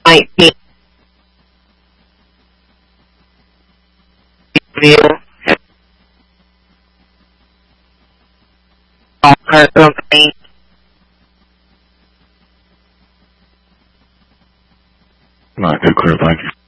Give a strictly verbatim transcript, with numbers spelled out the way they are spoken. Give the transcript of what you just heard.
might be real or something. Not too clear, thank you.